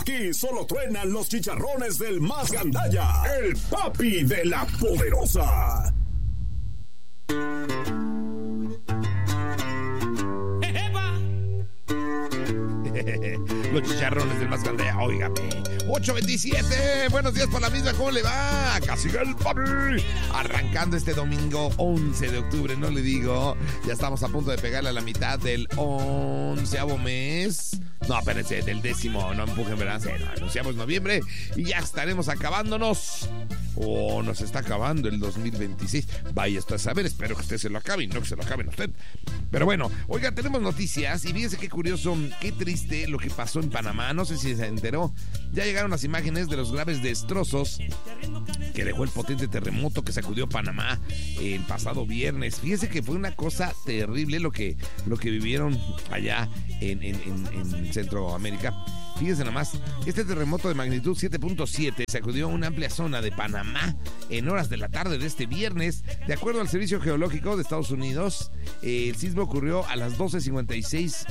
Aquí solo truenan los chicharrones del más gandalla, el papi de la poderosa. Los chicharrones del más grande, óigame. 8:27, buenos días por la misma, ¿cómo le va? Casi el papi. Arrancando este domingo 11 de octubre, no le digo. Ya estamos a punto de pegarle a la mitad del 11º mes. No, espérense, del 10º, no empujen, ¿verdad? Sí, no, anunciamos noviembre y ya estaremos acabándonos. O nos está acabando el 2026. Vaya esto a saber, espero que usted se lo acabe y no que se lo acaben a usted. Pero bueno, oiga, tenemos noticias y fíjense qué curioso, qué triste lo que pasó en Panamá. No sé si se enteró. Ya llegaron las imágenes de los graves destrozos que dejó el potente terremoto que sacudió Panamá el pasado viernes. Fíjense que fue una cosa terrible lo que vivieron allá en Centroamérica. Fíjense nomás, este terremoto de magnitud 7.7 sacudió una amplia zona de Panamá en horas de la tarde de este viernes. De acuerdo al Servicio Geológico de Estados Unidos, el sismo ocurrió a las 12:56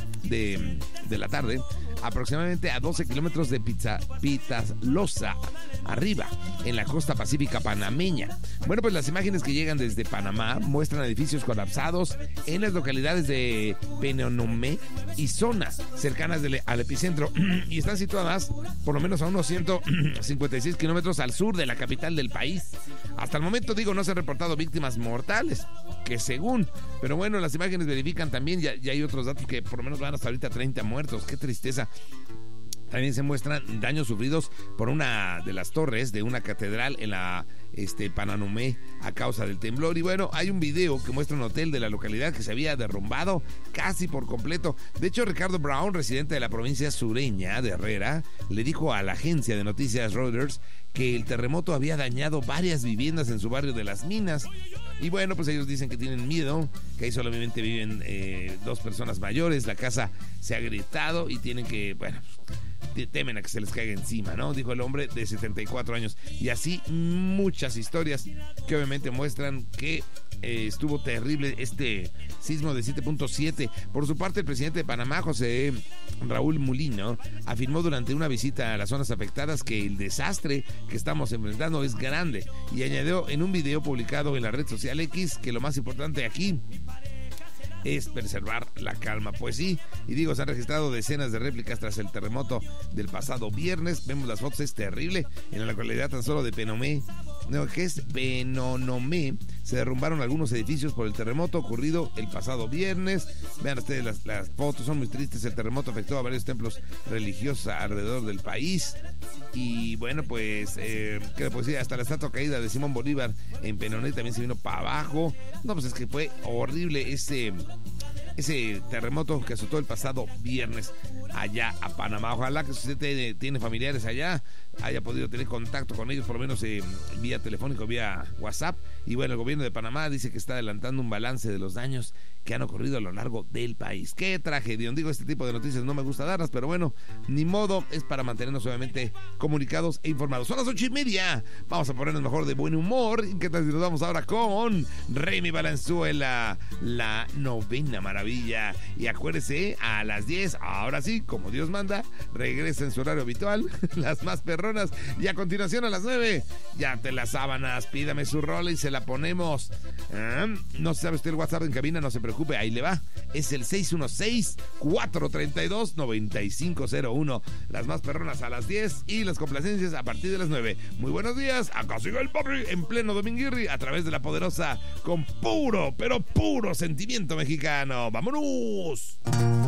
de la tarde, aproximadamente a 12 kilómetros de Pitalosa, arriba, en la costa pacífica panameña. Bueno, pues las imágenes que llegan desde Panamá muestran edificios colapsados en las localidades de Penonomé y zonas cercanas al epicentro, y están situadas por lo menos a unos 156 kilómetros al sur de la capital del país. Hasta el momento, no se han reportado víctimas mortales, que según, pero bueno, las imágenes verifican también, ya hay otros datos que por lo menos van hasta ahorita 30 muertos, qué tristeza. También se muestran daños sufridos por una de las torres de una catedral en la Pananomé a causa del temblor. Y bueno, hay un video que muestra un hotel de la localidad que se había derrumbado casi por completo. De hecho, Ricardo Brown, residente de la provincia sureña de Herrera, le dijo a la agencia de noticias Reuters que el terremoto había dañado varias viviendas en su barrio de Las Minas. Y bueno, pues ellos dicen que tienen miedo, que ahí solamente viven 2 personas mayores. La casa se ha gritado y tienen que, temen a que se les caiga encima, ¿no? Dijo el hombre de 74 años. Y así muchas historias que obviamente muestran que estuvo terrible este sismo de 7.7. Por su parte, el presidente de Panamá, José Raúl Mulino, afirmó durante una visita a las zonas afectadas que el desastre que estamos enfrentando es grande, y añadió en un video publicado en la red social X que lo más importante aquí es preservar la calma. Pues sí, y se han registrado decenas de réplicas tras el terremoto del pasado viernes. Vemos las fotos, es terrible. En la localidad tan solo de Penonomé, se derrumbaron algunos edificios por el terremoto ocurrido el pasado viernes. Vean ustedes las fotos, son muy tristes. El terremoto afectó a varios templos religiosos alrededor del país. Y bueno, pues, hasta la estatua caída de Simón Bolívar en Penonomé también se vino para abajo. No, pues es que fue horrible ese terremoto que azotó el pasado viernes allá a Panamá. Ojalá que si usted tiene familiares allá, haya podido tener contacto con ellos, por lo menos vía telefónico, vía WhatsApp. Y bueno, el gobierno de Panamá dice que está adelantando un balance de los daños que han ocurrido a lo largo del país. ¡Qué tragedia! Este tipo de noticias no me gusta darlas, pero bueno, ni modo, es para mantenernos obviamente comunicados e informados. Son las 8:30, vamos a ponernos mejor de buen humor. ¿Qué tal si nos vamos ahora con Remy Valenzuela, la novena maravilla? Y acuérdese, a las 10, ahora sí, como Dios manda, regresa en su horario habitual, las más perronas. Y a continuación a las 9, ya te las sábanas, pídame su rola y se la ponemos. No sabe usted el WhatsApp en cabina, no se preocupe, ahí le va. Es el 616-432-9501. Las más perronas a las 10 y las complacencias a partir de las 9. Muy buenos días, acá sigue el papi en pleno dominguirri a través de la poderosa con puro, pero puro sentimiento mexicano. ¡Vámonos!